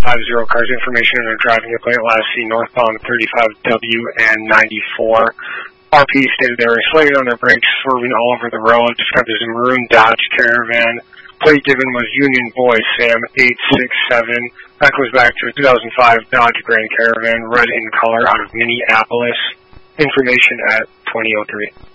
50 cars information and are driving a plate last seen northbound 35W and 94. RP stated they were slated on their brakes, swerving all over the road. Described as a maroon Dodge Caravan. Plate given was Union Boy Sam 867. That goes back to a 2005 Dodge Grand Caravan, red in color, out of Minneapolis. Information at 2003.